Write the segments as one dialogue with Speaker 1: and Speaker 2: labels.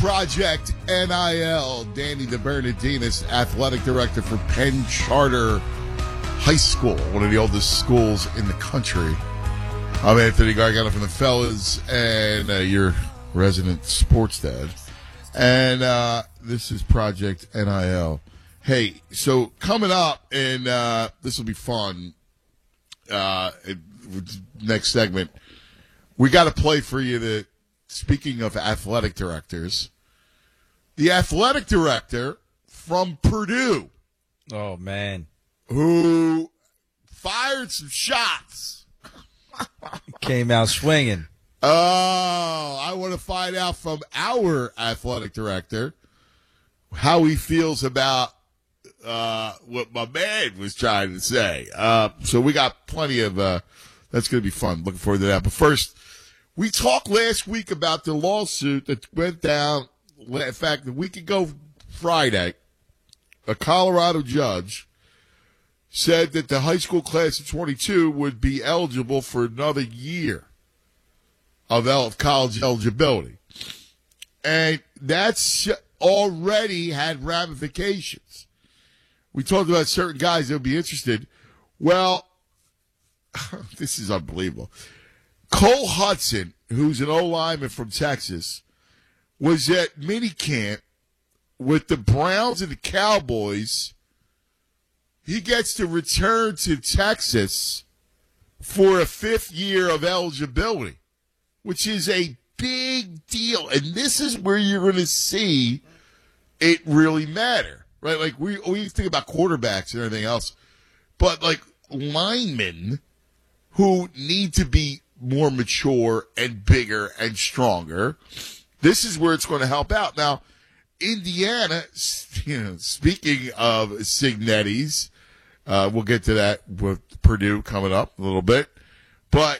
Speaker 1: Project NIL. Danny DeBernardinis, athletic director for Penn Charter High School, one of the oldest schools in the country. I'm Anthony Gargano from the Fellas and your resident sports dad. And this is Project NIL. Hey, so coming up, and this will be fun, next segment, we got to play for you speaking of athletic directors, the athletic director from Purdue.
Speaker 2: Oh, man.
Speaker 1: Who fired some shots.
Speaker 2: Came out swinging.
Speaker 1: Oh, I want to find out from our athletic director how he feels about what my man was trying to say. So we got plenty of that's going to be fun. Looking forward to that. But first, we talked last week about the lawsuit that went down. In fact, a week ago Friday, a Colorado judge said that the high school class of 22 would be eligible for another year of college eligibility. And that's already had ramifications. We talked about certain guys that would be interested. Well, this is unbelievable. Cole Hudson, who's an O-lineman from Texas, was at minicamp with the Browns and the Cowboys. He gets to return to Texas for a fifth year of eligibility, which is a big deal. And this is where you're going to see it really matter, right? Like we think about quarterbacks and everything else, but like linemen who need to be more mature and bigger and stronger, this is where it's going to help out. Now, Indiana, speaking of Signettis, we'll get to that with Purdue coming up a little bit, but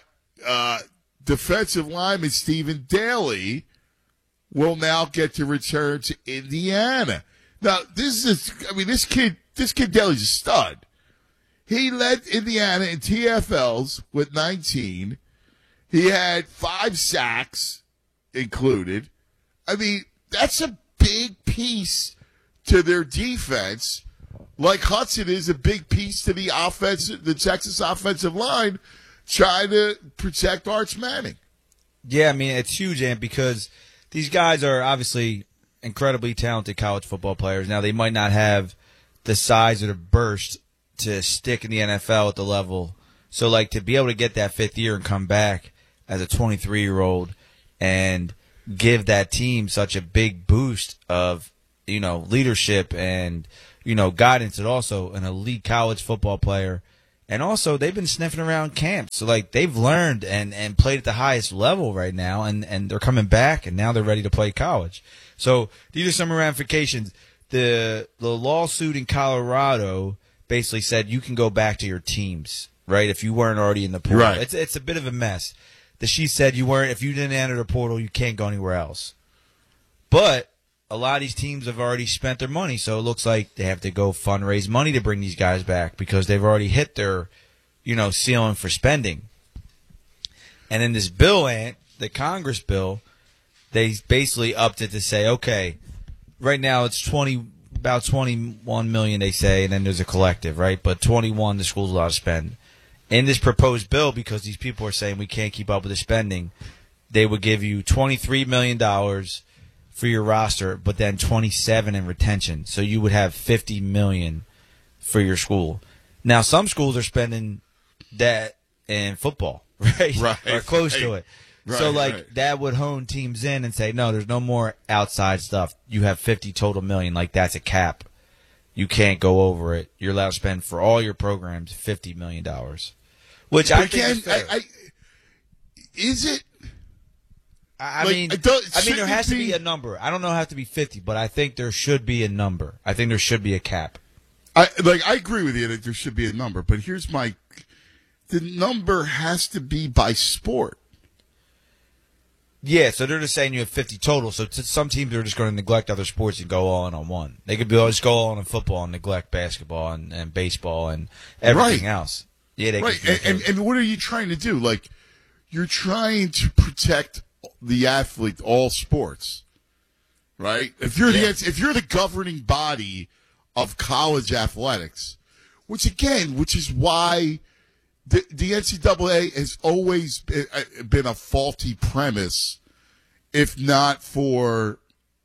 Speaker 1: defensive lineman Stephen Daly will now get to return to Indiana. Now, this kid Daly's a stud. He led Indiana in TFLs with 19. He had 5 sacks included. I mean, that's a big piece to their defense, like Hudson is a big piece to the Texas offensive line trying to protect Arch Manning.
Speaker 2: Yeah, I mean, it's huge, Ant, because these guys are obviously incredibly talented college football players. Now, they might not have the size or the burst to stick in the NFL at the level. So, like, to be able to get that fifth year and come back as a 23-year-old and give that team such a big boost of, leadership and, guidance, and also an elite college football player. And also, they've been sniffing around camps. So, like, they've learned and played at the highest level right now, and they're coming back, and now they're ready to play college. So, these are some ramifications. The lawsuit in Colorado basically said you can go back to your teams, right, if you weren't already in the portal.
Speaker 1: Right.
Speaker 2: It's a bit of a mess. She said if you didn't enter the portal, you can't go anywhere else. But a lot of these teams have already spent their money, so it looks like they have to go fundraise money to bring these guys back because they've already hit their, ceiling for spending. And in this bill, the Congress bill, they basically upped it to say, okay, right now it's about $21 million, they say, and then there's a collective, right? But 21 the school's allowed to spend. In this proposed bill, because these people are saying we can't keep up with the spending, they would give you $23 million for your roster, but then 27 in retention. So you would have $50 million for your school. Now, some schools are spending that in football, right? Or close to it.
Speaker 1: Right,
Speaker 2: so, that would hone teams in and say, no, there's no more outside stuff. You have 50 total million. Like, that's a cap. You can't go over it. You're allowed to spend for all your programs $50 million, which I think is fair.
Speaker 1: Is it?
Speaker 2: I mean, there has to be a number. I don't know, it has to be 50, but I think there should be a number. I think there should be a cap.
Speaker 1: I agree with you that there should be a number, but here's the number has to be by sport.
Speaker 2: Yeah, so they're just saying you have 50 total. So some teams are just going to neglect other sports and go all in on one. They could just go all in on football and neglect basketball and baseball and everything else. Yeah, they could.
Speaker 1: And what are you trying to do? Like, you're trying to protect the athlete, all sports. right? If you're the governing body of college athletics, which is why the NCAA has always been a faulty premise, if not for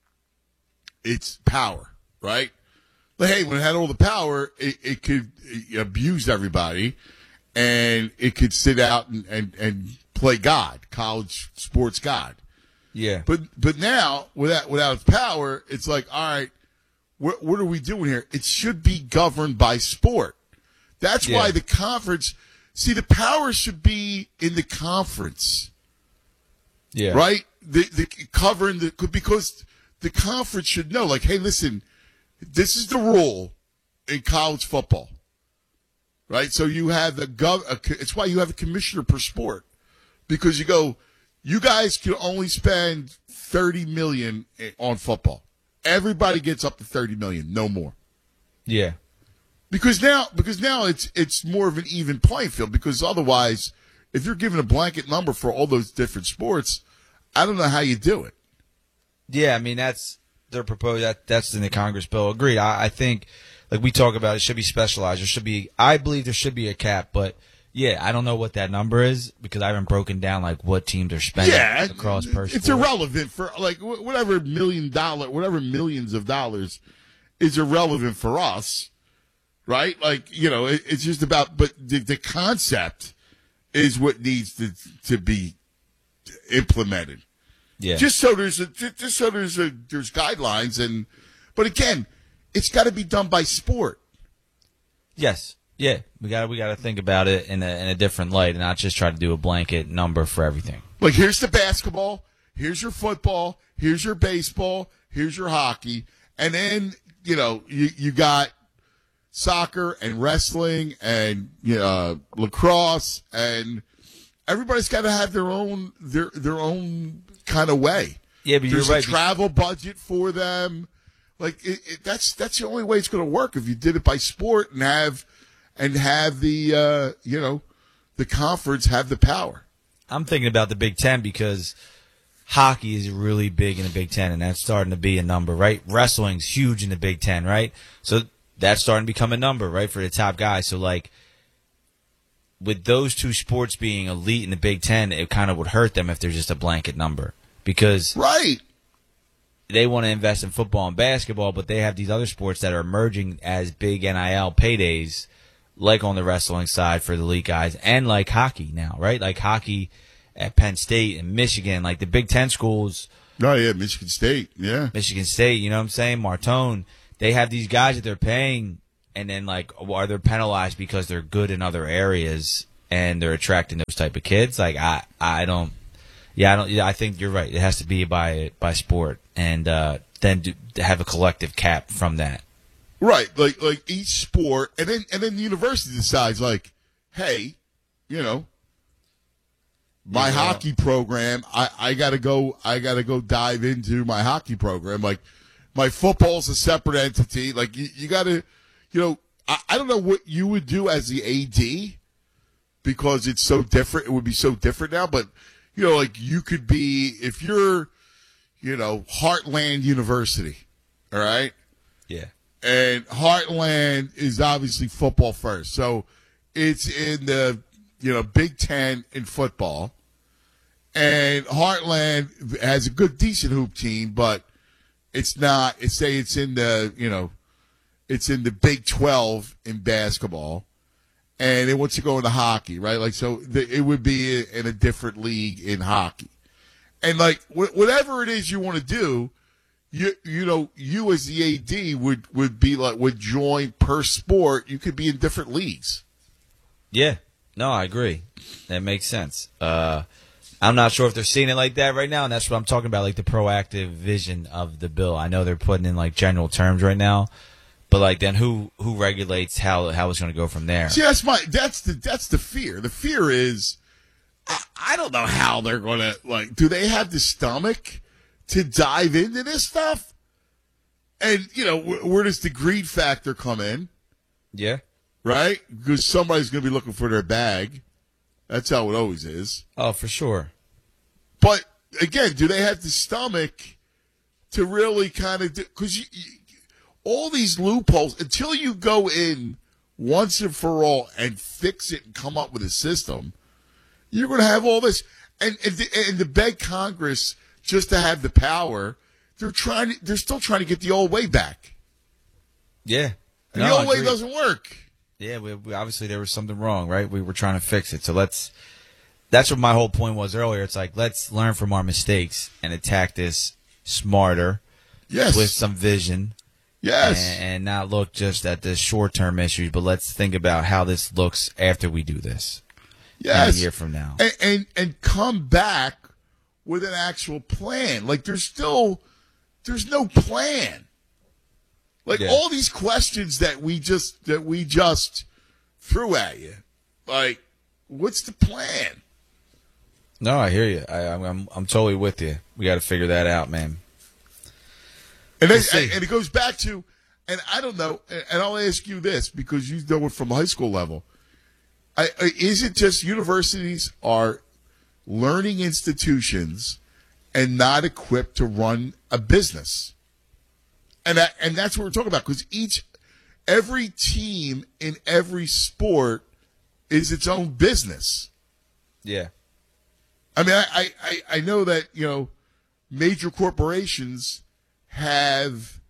Speaker 1: its power, right? Like, hey, when it had all the power, it could abuse everybody, and it could sit out and play God, college sports God.
Speaker 2: Yeah.
Speaker 1: But now, without its power, it's like, all right, what are we doing here? It should be governed by sport. That's why the conference, see, the power should be in the conference.
Speaker 2: Yeah.
Speaker 1: Right? Because the conference should know, like, hey, listen, this is the rule in college football. Right? So you have it's why you have a commissioner per sport. Because you guys can only spend $30 million on football. Everybody gets up to $30 million, no more.
Speaker 2: Yeah. Because
Speaker 1: now it's more of an even playing field. Because otherwise, if you're given a blanket number for all those different sports, I don't know how you do it.
Speaker 2: Yeah, I mean that's their proposal. That's in the Congress bill. Agreed. I think, like we talk about, it should be specialized. I believe there should be a cap, but yeah, I don't know what that number is because I haven't broken down like what teams are spending across per sport.
Speaker 1: It's irrelevant for like whatever millions of dollars is irrelevant for us, right? Like, it's just about, but the concept is what needs to be implemented.
Speaker 2: Yeah.
Speaker 1: Just so there's guidelines but again, it's got to be done by sport.
Speaker 2: Yes. Yeah, we got to think about it in a different light and not just try to do a blanket number for everything.
Speaker 1: Like, here's the basketball, here's your football, here's your baseball, here's your hockey, and then you got soccer and wrestling and lacrosse, and everybody's got to have their own kind of way.
Speaker 2: Yeah, but
Speaker 1: there's
Speaker 2: you're right.
Speaker 1: A travel budget for them. Like that's the only way it's going to work if you did it by sport and have the the conference have the power.
Speaker 2: I'm thinking about the Big Ten because hockey is really big in the Big Ten, and that's starting to be a number, right? Wrestling's huge in the Big Ten, right? So that's starting to become a number, right, for the top guys. So, like, with those two sports being elite in the Big Ten, it kind of would hurt them if there's just a blanket number because they want to invest in football and basketball, but they have these other sports that are emerging as big NIL paydays, like on the wrestling side for the elite guys, and like hockey now, right? Like hockey at Penn State and Michigan, like the Big Ten schools.
Speaker 1: Oh, yeah, Michigan State, yeah.
Speaker 2: Michigan State, you know what I'm saying? Martone, they have these guys that they're paying, and then, like, are they penalized because they're good in other areas and they're attracting those type of kids? Like, I think you're right. It has to be by sport, and then to have a collective cap from that.
Speaker 1: Right, like each sport, and then the university decides, like, hey, my hockey program, I gotta go dive into my hockey program. Like, my football's a separate entity. Like, you gotta, I don't know what you would do as the AD because it's so different. It would be so different now, but like you could be if you're, Heartland University, all right?
Speaker 2: Yeah.
Speaker 1: And Heartland is obviously football first. So it's in the, Big Ten in football. And Heartland has a decent hoop team, but it's not, it's in the, it's in the Big 12 in basketball. And it wants to go into hockey, right? Like, so it would be in a different league in hockey. And like, whatever it is you want to do, you as the AD would join per sport. You could be in different leagues.
Speaker 2: Yeah. No, I agree. That makes sense. I'm not sure if they're seeing it like that right now, and that's what I'm talking about, like the proactive vision of the bill. I know they're putting in like general terms right now, but like then who regulates how it's going to go from there?
Speaker 1: See, that's the fear. The fear is I don't know how they're going to, like, do they have the stomach to dive into this stuff? And, where does the greed factor come in?
Speaker 2: Yeah.
Speaker 1: Right? Because somebody's going to be looking for their bag. That's how it always is.
Speaker 2: Oh, for sure.
Speaker 1: But, again, do they have the stomach to really kind of because all these loopholes until you go in once and for all and fix it and come up with a system, you're going to have all this and to beg Congress just to have the power. They're still trying to get the old way back.
Speaker 2: Yeah,
Speaker 1: And the old way doesn't work.
Speaker 2: Yeah, we obviously there was something wrong, right? We were trying to fix it. So that's what my whole point was earlier. It's like, let's learn from our mistakes and attack this smarter.
Speaker 1: Yes.
Speaker 2: With some vision.
Speaker 1: Yes.
Speaker 2: And not look just at the short-term issues, but let's think about how this looks after we do this.
Speaker 1: Yes.
Speaker 2: A year from now.
Speaker 1: And come back with an actual plan. Like there's no plan. Like all these questions that we just threw at you. Like, what's the plan?
Speaker 2: No, I hear you. I'm totally with you. We got to figure that out, man.
Speaker 1: And it goes back to, and I don't know, and I'll ask you this because you know it from high school level. Is it just universities are learning institutions and not equipped to run a business? And that's what we're talking about because every team in every sport is its own business.
Speaker 2: Yeah.
Speaker 1: I mean, I know that, major corporations have,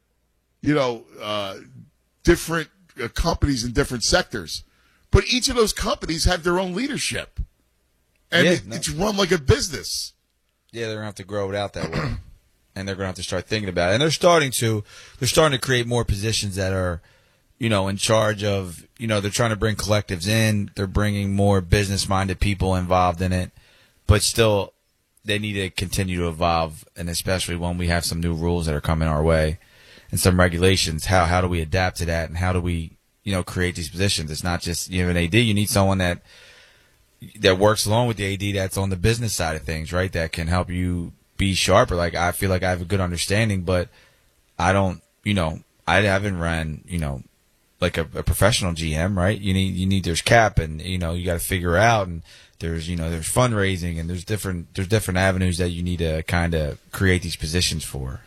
Speaker 1: different companies in different sectors. But each of those companies have their own leadership. And it's run like a business.
Speaker 2: Yeah, they're going to have to grow it out that way. And they're going to have to start thinking about it. And they're starting to create more positions that are, in charge of, they're trying to bring collectives in. They're bringing more business-minded people involved in it. But still, they need to continue to evolve, and especially when we have some new rules that are coming our way and some regulations. How do we adapt to that, and how do we, create these positions? It's not just you have an AD. You need someone that works along with the AD that's on the business side of things, right? That can help you be sharper. Like I feel like I have a good understanding, but I don't, I haven't ran, like a professional GM, right? You need there's cap, and you got to figure out, and there's there's fundraising, and there's different avenues that you need to kind of create these positions for.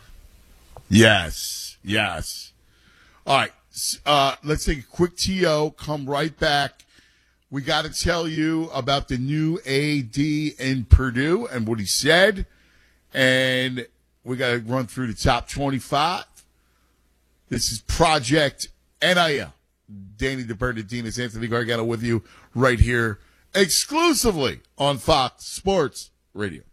Speaker 1: Yes. All right, let's take a quick TO. Come right back. We got to tell you about the new AD in Purdue and what he said, and we got to run through the top 25. This is Project NIL. Danny DeBernardinez, Anthony Gargano with you right here exclusively on Fox Sports Radio.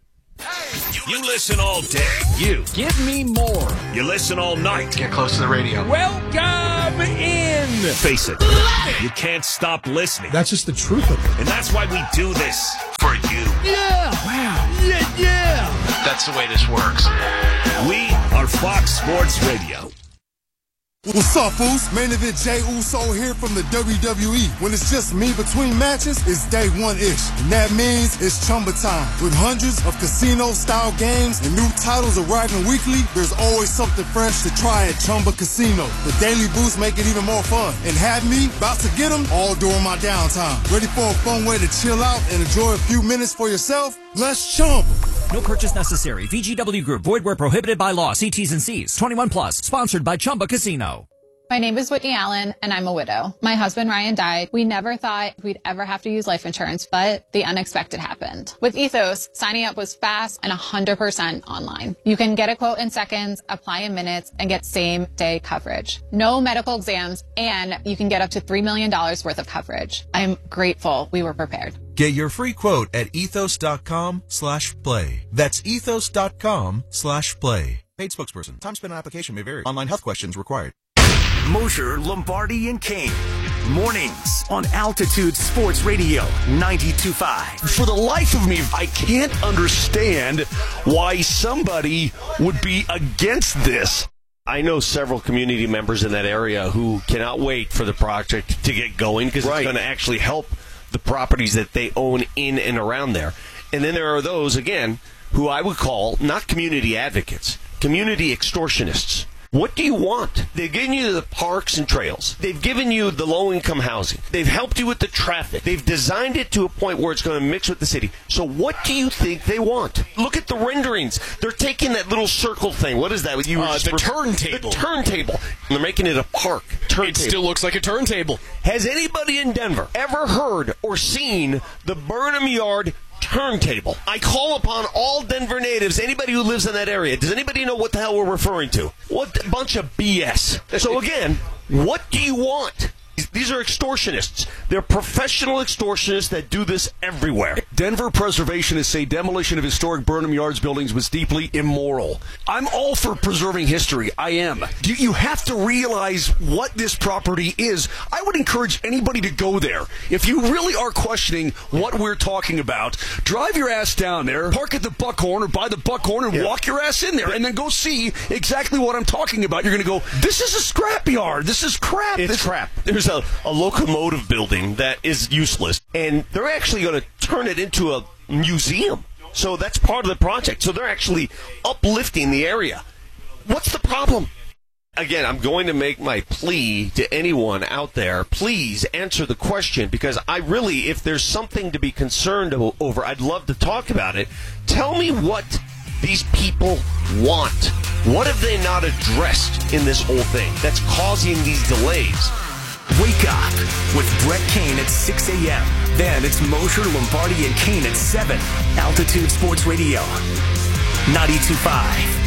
Speaker 3: You listen all day. You give me more. You listen all night.
Speaker 4: Get close to the radio.
Speaker 3: Welcome in. Face it, you can't stop listening.
Speaker 4: That's just the truth of it.
Speaker 3: And that's why we do this for you.
Speaker 4: Yeah. Wow. Yeah. That's the way this works.
Speaker 3: We are Fox Sports Radio.
Speaker 5: What's up, fools? Main event Jey Uso here from the WWE. When it's just me between matches, it's day one-ish. And that means it's Chumba time. With hundreds of casino-style games and new titles arriving weekly, there's always something fresh to try at Chumba Casino. The daily boosts make it even more fun. And have me about to get them all during my downtime. Ready for a fun way to chill out and enjoy a few minutes for yourself? Let's Chumba.
Speaker 6: No purchase necessary. VGW Group. Void where prohibited by law. See T's and C's. 21 plus. Sponsored by Chumba Casino.
Speaker 7: My name is Whitney Allen, and I'm a widow. My husband, Ryan, died. We never thought we'd ever have to use life insurance, but the unexpected happened. With Ethos, signing up was fast and 100% online. You can get a quote in seconds, apply in minutes, and get same-day coverage. No medical exams, and you can get up to $3 million worth of coverage. I'm grateful we were prepared.
Speaker 8: Get your free quote at ethos.com/play. That's ethos.com/play. Paid spokesperson. Time spent on application may vary. Online health questions required.
Speaker 3: Mosher, Lombardi, and Kane. Mornings on Altitude Sports Radio 92.5.
Speaker 9: For the life of me, I can't understand why somebody would be against this. I know several community members in that area who cannot wait for the project to get going because it's going to actually help the properties that they own in and around there. And then there are those, again, who I would call not community advocates, community extortionists. What do you want? They've given you the parks and trails. They've given you the low-income housing. They've helped you with the traffic. They've designed it to a point where it's going to mix with the city. So what do you think they want? Look at the renderings. They're taking that little circle thing. What is that?
Speaker 4: The turntable.
Speaker 9: The turntable. They're making it a park.
Speaker 4: It still looks like a turntable.
Speaker 9: Has anybody in Denver ever heard or seen the Burnham Yard turntable? I call upon all Denver natives, anybody who lives in that area. Does anybody know what the hell we're referring to? What a bunch of BS. So again, what do you want? These are extortionists. They're professional extortionists that do this everywhere.
Speaker 10: Denver preservationists say demolition of historic Burnham Yards buildings was deeply immoral. I'm all for preserving history. I am. You have to realize what this property is. I would encourage anybody to go there. If you really are questioning what we're talking about, drive your ass down there, park at the Buckhorn or by the Buckhorn and walk your ass in there and then go see exactly what I'm talking about. You're going to go, this is a scrapyard. This is crap.
Speaker 9: It's crap. There's a locomotive building that is useless, and they're actually going to turn it into a museum. So that's part of the project. So they're actually uplifting the area. What's the problem? Again, I'm going to make my plea to anyone out there. Please answer the question, because I really, if there's something to be concerned over, I'd love to talk about it. Tell me what these people want. What have they not addressed in this whole thing that's causing these delays?
Speaker 3: Wake up with Brett Kane at 6 a.m. Then it's Mosher, Lombardi, and Kane at 7. Altitude Sports Radio, 92.5.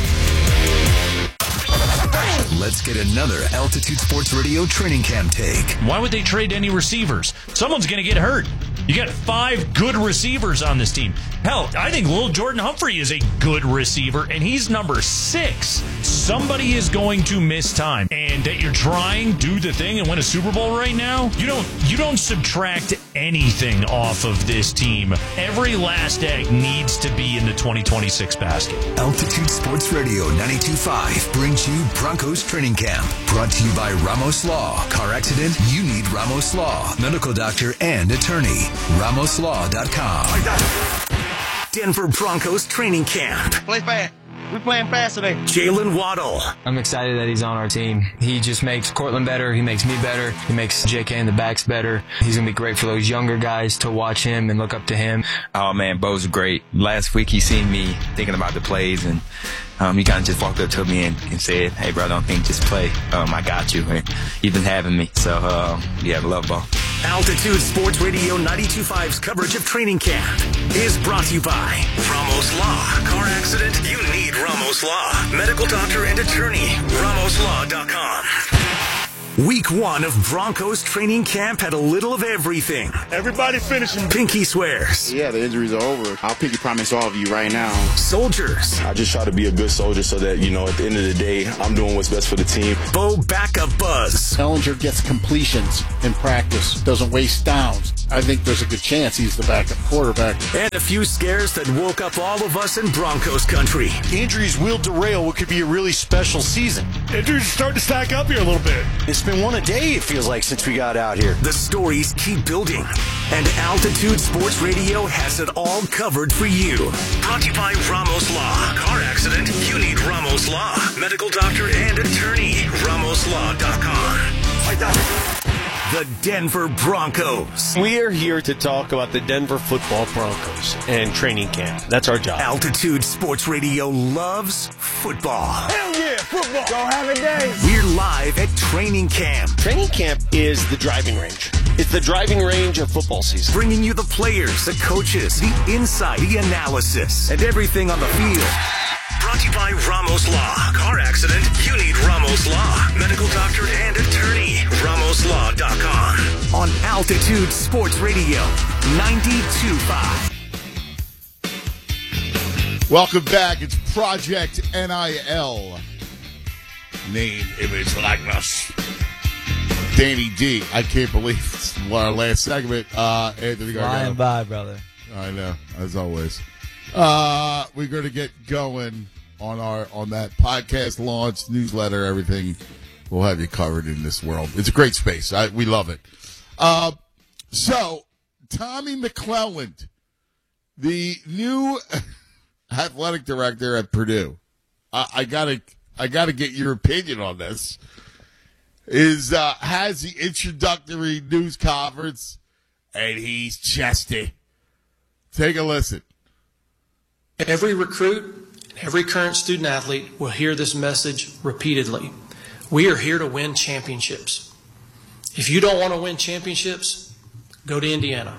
Speaker 11: Let's get another Altitude Sports Radio training camp take.
Speaker 12: Why would they trade any receivers? Someone's going to get hurt. You got 5 good receivers on this team. Hell, I think Lil Jordan Humphrey is a good receiver, and he's number 6. Somebody is going to miss time. And that you're trying, do the thing, and win a Super Bowl right now? You don't subtract anything off of this team. Every last egg needs to be in the 2026 basket.
Speaker 11: Altitude Sports Radio 92.5 brings you Broncos Training Camp. Brought to you by Ramos Law. Car accident? You need Ramos Law. Medical doctor and attorney. RamosLaw.com.
Speaker 3: Denver Broncos Training Camp.
Speaker 13: Play fast. We're playing fast today.
Speaker 3: Jalen Waddle.
Speaker 14: I'm excited that he's on our team. He just makes Cortland better. He makes me better. He makes JK and the backs better. He's going to be great for those younger guys to watch him and look up to him.
Speaker 15: Oh, man, Bo's great. Last week he seen me thinking about the plays, and he kind of just walked up to me and said, hey, bro, don't think, just play. I got you. And he's been having me. So, yeah, love Bo.
Speaker 3: Altitude Sports Radio 92.5's coverage of training camp is brought to you by Ramos Law. Car accident? You need Ramos Law. Medical doctor and attorney. RamosLaw.com. Week 1 of Broncos training camp had a little of everything.
Speaker 16: Everybody finishing.
Speaker 3: Pinky swears.
Speaker 17: Yeah, the injuries are over. I'll pinky promise all of you right now.
Speaker 3: Soldiers.
Speaker 18: I just try to be a good soldier so that, at the end of the day, I'm doing what's best for the team.
Speaker 3: Bo backup buzz.
Speaker 19: Ehlinger gets completions in practice, doesn't waste downs. I think there's a good chance he's the backup quarterback.
Speaker 3: And a few scares that woke up all of us in Broncos country.
Speaker 16: Injuries will derail what could be a really special season. Injuries are starting to stack up here a little bit. It's been one a day, it feels like, since we got out here.
Speaker 3: The stories keep building, and Altitude Sports Radio has it all covered for you. Brought to you by Ramos Law. Car accident? You need Ramos Law. Medical doctor and attorney. RamosLaw.com. The Denver Broncos.
Speaker 9: We are here to talk about the Denver Football Broncos and training camp. That's our job.
Speaker 3: Altitude Sports Radio loves football.
Speaker 16: Hell yeah, football. Go have a day.
Speaker 3: We're live at training camp.
Speaker 9: Training camp is the driving range. It's the driving range of football season.
Speaker 3: Bringing you the players, the coaches, the insight, the analysis, and everything on the field. Brought to you by Ramos Law. Car accident? You need Ramos Law. Medical doctor and attorney. RamosLaw.com. On Altitude Sports Radio 92.5.
Speaker 1: Welcome back. It's Project NIL. Name, image, likeness. Danny D. I can't believe it's our last segment. Anthony
Speaker 2: Flying by, brother.
Speaker 1: I know, as always. We're going to get going on that podcast launch, newsletter, everything. We'll have you covered in this world. It's a great space. We love it. So, Tommy McClelland, the new athletic director at Purdue. I got to I got to get your opinion on this. Has the introductory news conference, and he's chesty. Take a listen.
Speaker 20: Every recruit, every current student athlete will hear this message repeatedly. We are here to win championships. If you don't want to win championships, go to Indiana.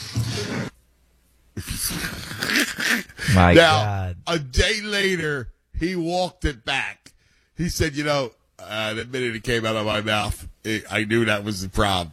Speaker 2: My
Speaker 1: now,
Speaker 2: God.
Speaker 1: A day later, he walked it back. He said, the minute it came out of my mouth, I knew that was the problem.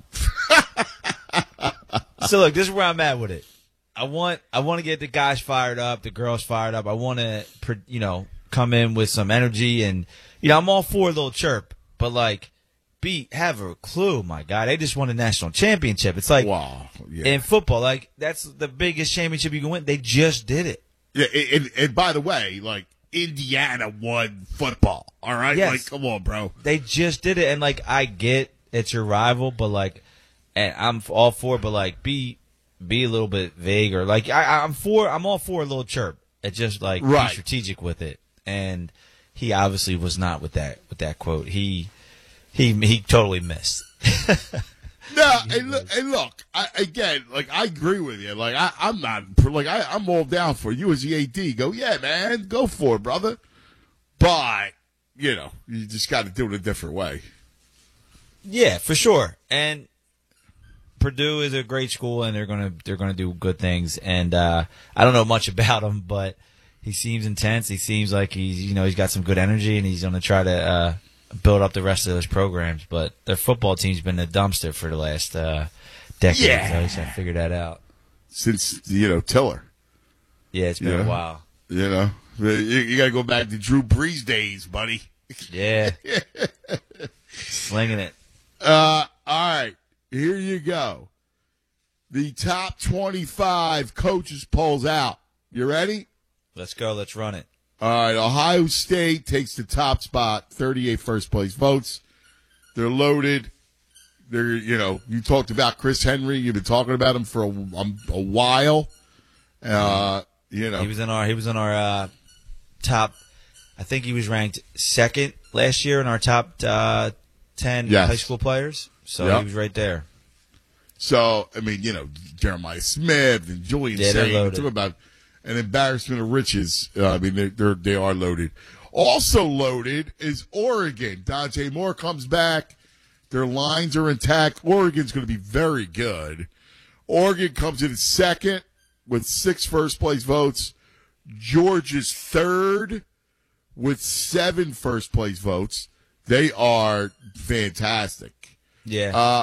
Speaker 2: So, look, this is where I'm at with it. I want to get the guys fired up, the girls fired up. I want to, come in with some energy. And, I'm all for a little chirp. But, have a clue, my God. They just won a national championship. It's like,
Speaker 1: wow, yeah.
Speaker 2: In football, that's the biggest championship you can win. They just did it.
Speaker 1: Yeah, and by the way, Indiana won football, all right?
Speaker 2: Yes.
Speaker 1: Come on, bro.
Speaker 2: They just did it, and, I get it's your rival, but, and I'm all for it, but, be a little bit vague, or, I'm all for a little chirp. It's just,
Speaker 1: right.
Speaker 2: Be strategic with it. And he obviously was not with that quote. He totally missed.
Speaker 1: No, and look, I agree with you. I'm not, I'm all down for you as the AD. Go, yeah, man, go for it, brother. But, you just got to do it a different way.
Speaker 2: Yeah, for sure. And Purdue is a great school, and they're gonna do good things. And I don't know much about him, but he seems intense. He seems like he's got some good energy, and he's gonna try to build up the rest of those programs. But their football team's been a dumpster for the last decade.
Speaker 1: Yeah.
Speaker 2: So I just figured that out.
Speaker 1: Since, Tiller.
Speaker 2: Yeah, it's been a while.
Speaker 1: You got to go back to Drew Brees days, buddy.
Speaker 2: Yeah. Slinging it.
Speaker 1: All right. Here you go. The top 25 coaches polls out. You ready?
Speaker 2: Let's go. Let's run it.
Speaker 1: All right, Ohio State takes the top spot, 38 first-place votes. They're loaded. You talked about Chris Henry. You've been talking about him for a while. He
Speaker 2: was in our top. I think he was ranked second last year in our top 10 high school players. So he was right there.
Speaker 1: So Jeremiah Smith and Julian Saint, talking about an embarrassment of riches. They are loaded. Also loaded is Oregon. Dante Moore comes back. Their lines are intact. Oregon's going to be very good. Oregon comes in second with 6 first-place votes. Georgia's third with 7 first-place votes. They are fantastic.
Speaker 2: Yeah.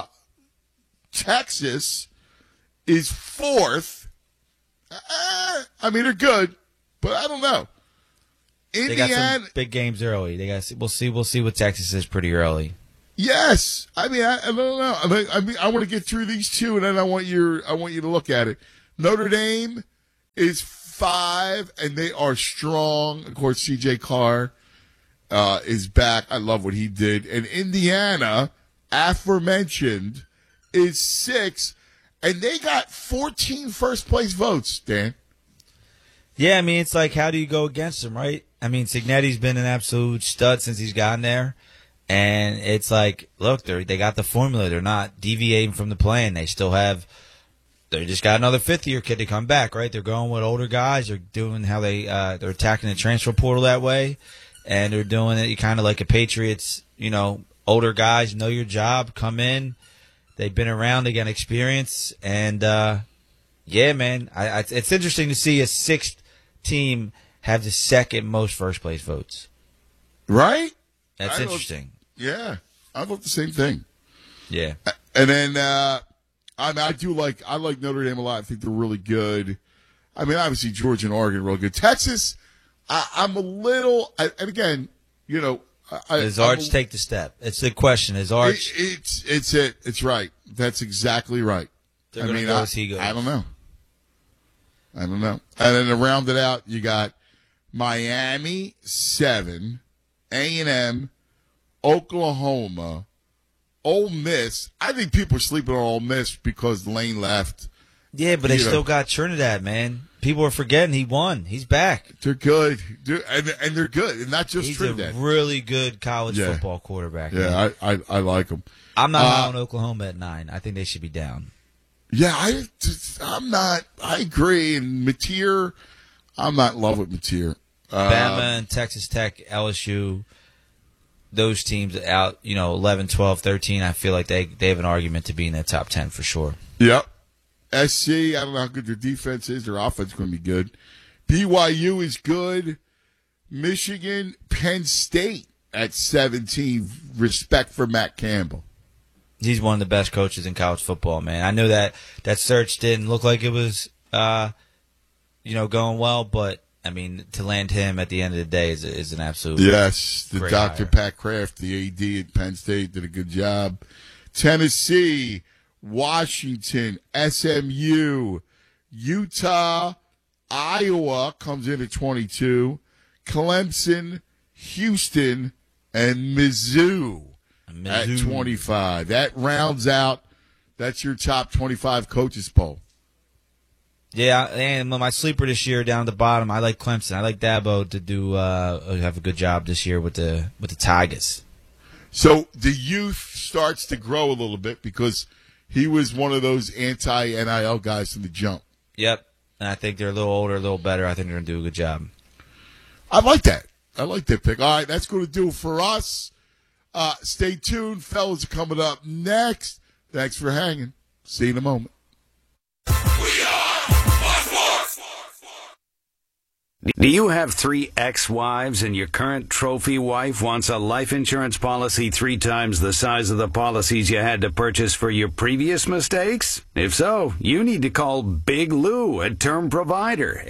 Speaker 1: Texas is fourth. They're good, but I don't know. Indiana,
Speaker 2: they got some big games early. We'll see what Texas is pretty early.
Speaker 1: Yes, I don't know. I want to get through these two, and then I want you to look at it. Notre Dame is 5, and they are strong. Of course, C.J. Carr is back. I love what he did. And Indiana, aforementioned, is 6. And they got 14 first-place votes, Dan.
Speaker 2: Yeah, it's how do you go against them, right? Cignetti's been an absolute stud since he's gotten there. And it's look, they got the formula. They're not deviating from the plan. They just got another fifth-year kid to come back, right? They're going with older guys. They're doing how they're attacking the transfer portal that way. And they're doing it kind of like a Patriots, older guys, know your job, come in. They've been around, they got experience, and yeah, man, it's interesting to see a 6th team have the second most first place votes.
Speaker 1: Right?
Speaker 2: That's interesting.
Speaker 1: Yeah, I thought the same thing.
Speaker 2: Yeah,
Speaker 1: and then I like Notre Dame a lot. I think they're really good. Obviously Georgia and Oregon are real good. Texas, I'm a little, and again,
Speaker 2: does Arch take the step? It's the question. Is Arch?
Speaker 1: It's right. That's exactly right.
Speaker 2: They're going to go as he goes.
Speaker 1: I don't know. And then to round it out, you got Miami 7, A&M, Oklahoma, Ole Miss. I think people are sleeping on Ole Miss because Lane left,
Speaker 2: Yeah, but they still got Trinidad, man. People are forgetting he won. He's back.
Speaker 1: They're good. And they're good. And not just Trinidad.
Speaker 2: He's a really good college football quarterback.
Speaker 1: Yeah, I like him.
Speaker 2: I'm not high on Oklahoma at 9. I think they should be down.
Speaker 1: Yeah, I'm not. I agree. And Mateer, I'm not in love with Mateer.
Speaker 2: Bama and Texas Tech, LSU, those teams out, 11, 12, 13, I feel like they have an argument to be in the top 10 for sure.
Speaker 1: Yep. SC, I don't know how good their defense is. Their offense is going to be good. BYU is good. Michigan, Penn State at 17. Respect for Matt Campbell.
Speaker 2: He's one of the best coaches in college football, man. I know that search didn't look like it was, going well, but I mean, to land him at the end of the day is an absolute
Speaker 1: the Dr.
Speaker 2: hire.
Speaker 1: Pat Kraft, the AD at Penn State, did a good job. Tennessee, Washington, SMU, Utah, Iowa comes in at 22, Clemson, Houston, and Mizzou at 25. That rounds out. That's your top 25 coaches poll.
Speaker 2: Yeah, and my sleeper this year down at the bottom, I like Clemson. I like Dabo to do have a good job this year with the Tigers.
Speaker 1: So the youth starts to grow a little bit because he was one of those anti-NIL guys from the jump.
Speaker 2: Yep, and I think they're a little older, a little better. I think they're going to do a good job.
Speaker 1: I like that. I like that pick. All right, that's going to do it for us. Stay tuned. Fellas are coming up next. Thanks for hanging. See you in a moment.
Speaker 21: Do you have 3 ex-wives and your current trophy wife wants a life insurance policy 3 times the size of the policies you had to purchase for your previous mistakes? If so, you need to call Big Lou at Term Provider,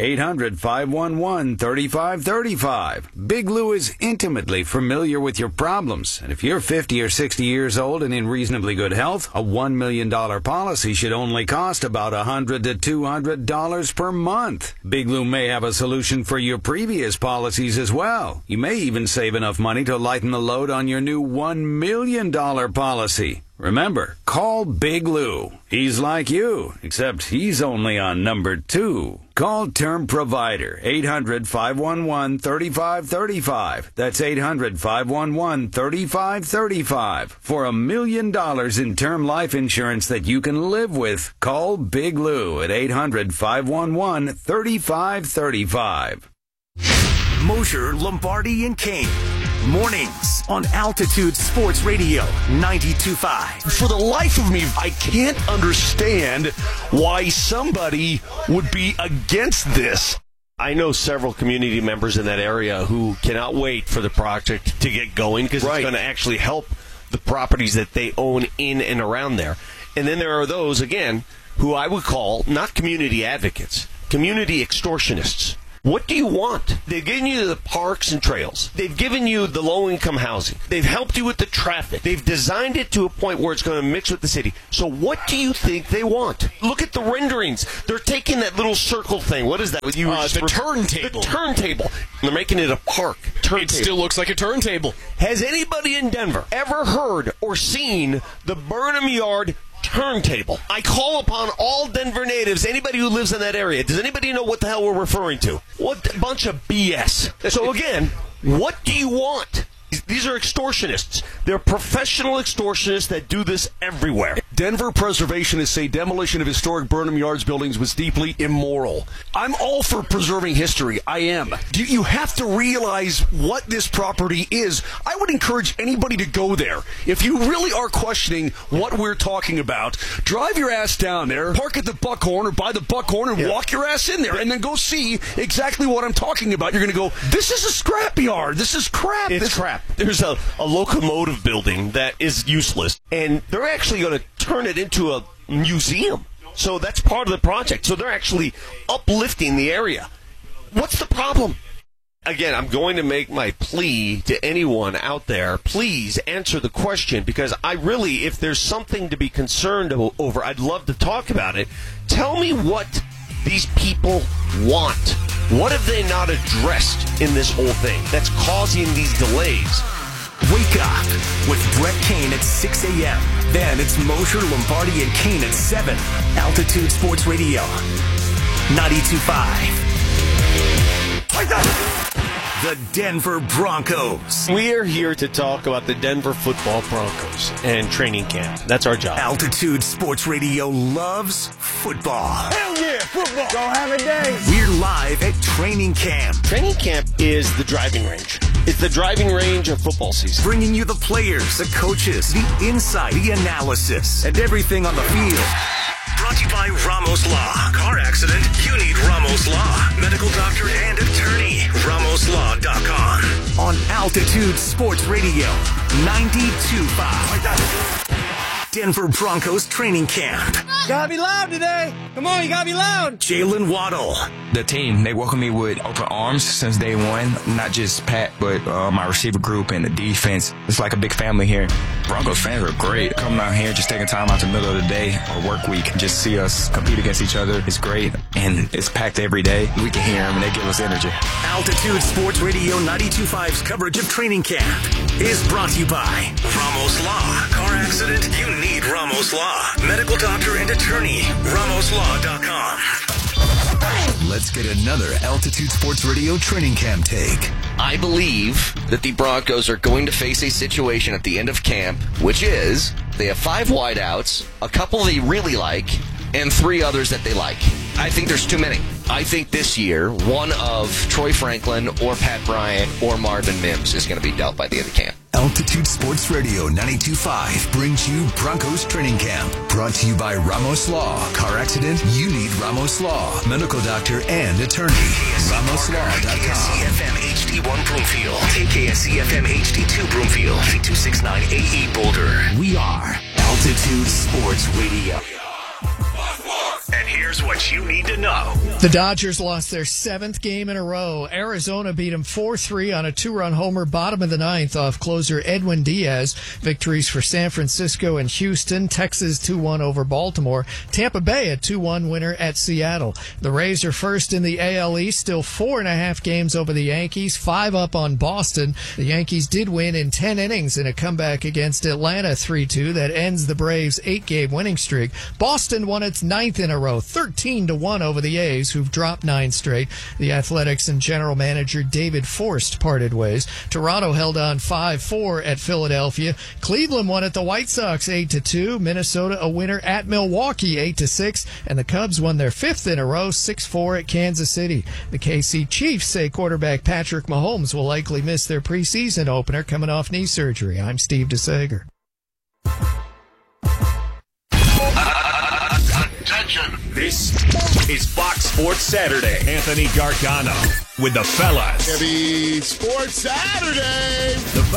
Speaker 21: 800-511-3535. Big Lou is intimately familiar with your problems, and if you're 50 or 60 years old and in reasonably good health, a $1 million policy should only cost about $100 to $200 per month. Big Lou may have a solution for your previous policies as well. You may even save enough money to lighten the load on your new $1 million policy. Remember, call Big Lou. He's like you, except he's only on number 2. Call Term Provider, 800-511-3535. That's 800-511-3535. For $1 million in term life insurance that you can live with, call Big Lou at 800-511-3535.
Speaker 3: Mosher, Lombardi, and Kane. Mornings on Altitude Sports Radio 92.5.
Speaker 9: For the life of me, I can't understand why somebody would be against this. I know several community members in that area who cannot wait for the project to get going because it's going to actually help the properties that they own in and around there. And then there are those, again, who I would call not community advocates, community extortionists. What do you want? They've given you the parks and trails. They've given you the low-income housing. They've helped you with the traffic. They've designed it to a point where it's going to mix with the city. So what do you think they want? Look at the renderings. They're taking that little circle thing. What is that?
Speaker 4: The turntable.
Speaker 9: The turntable. They're making it a park. Turntable.
Speaker 4: It still looks like a turntable.
Speaker 9: Has anybody in Denver ever heard or seen the Burnham Yard turntable? I call upon all Denver natives, anybody who lives in that area. Does anybody know what the hell we're referring to? What a bunch of BS. So again, what do you want? These are extortionists. They're professional extortionists that do this everywhere.
Speaker 10: Denver preservationists say demolition of historic Burnham Yards buildings was deeply immoral. I'm all for preserving history. I am. You have to realize what this property is. I would encourage anybody to go there. If you really are questioning what we're talking about, drive your ass down there, park at the Buckhorn or by the Buckhorn and walk your ass in there and then go see exactly what I'm talking about. You're going to go, this is a scrapyard. This is crap.
Speaker 9: It's crap. There's a locomotive building that is useless, and they're actually going to turn it into a museum. So that's part of the project. So they're actually uplifting the area. What's the problem? Again, I'm going to make my plea to anyone out there. Please answer the question, because I really, if there's something to be concerned over, I'd love to talk about it. Tell me what these people want. What have they not addressed in this whole thing that's causing these delays?
Speaker 3: Wake up with Brett Kane at 6 a.m. Then it's Mosher, Lombardi, and Kane at 7. Altitude Sports Radio, 92.5. The Denver Broncos.
Speaker 9: We are here to talk about the Denver Football Broncos and training camp. That's our job.
Speaker 3: Altitude Sports Radio loves football.
Speaker 9: Hell yeah, football. Go have a day.
Speaker 3: We're live at training camp.
Speaker 9: Training camp is the driving range. It's the driving range of football season.
Speaker 3: Bringing you the players, the coaches, the insight, the analysis, and everything on the field. Brought to you by Ramos Law. Car accident? You need Ramos Law. Medical doctor and attorney. RamosLaw.com. On Altitude Sports Radio, 92.5. Denver Broncos training camp.
Speaker 13: Gotta be loud today. Come on, you gotta be loud.
Speaker 3: Jalen Waddle.
Speaker 15: The team, they welcome me with open arms since day one. Not just Pat, but my receiver group and the defense. It's like a big family here. Broncos fans are great. Coming out here, just taking time out the middle of the day or work week, just see us compete against each other. It's great, and it's packed every day. We can hear them, and they give us energy.
Speaker 3: Altitude Sports Radio 92.5's coverage of training camp is brought to you by Ramos Law. Car accident? You need Ramos Law. Medical doctor and attorney. RamosLaw.com. Let's get another Altitude Sports Radio training camp take.
Speaker 5: I believe that the Broncos are going to face a situation at the end of camp, which is they have 5 wideouts, a couple they really like, and 3 others that they like. I think there's too many. I think this year, one of Troy Franklin or Pat Bryant or Marvin Mims is going to be dealt by the end of camp.
Speaker 11: Altitude Sports Radio 92.5 brings you Broncos Training Camp. Brought to you by Ramos Law. Car accident? You need Ramos Law. Medical doctor and attorney. RamosLaw.com.
Speaker 3: KSCFM HD1 Broomfield. KSCFM HD2 Broomfield. 3269 AE Boulder. We are Altitude Sports Radio. And here's what you need to know.
Speaker 22: The Dodgers lost their 7th game in a row. Arizona beat them 4-3 on a 2-run homer bottom of the 9th off closer Edwin Diaz. Victories for San Francisco and Houston. Texas 2-1 over Baltimore. Tampa Bay a 2-1 winner at Seattle. The Rays are first in the AL East, still 4.5 games over the Yankees, 5 up on Boston. The Yankees did win in 10 innings in a comeback against Atlanta 3-2 that ends the Braves' 8-game winning streak. Boston won its 9th in a row, 13-1 over the A's, who've dropped 9 straight. The Athletics and general manager David Forst parted ways. Toronto held on 5-4 at Philadelphia. Cleveland won at the White Sox 8-2. Minnesota a winner at Milwaukee 8-6, and the Cubs won their 5th in a row 6-4 at Kansas City. The KC Chiefs say quarterback Patrick Mahomes will likely miss their preseason opener coming off knee surgery. I'm Steve DeSager.
Speaker 3: Attention. This is Fox Sports Saturday.
Speaker 23: Anthony Gargano with the fellas.
Speaker 1: Heavy Sports Saturday.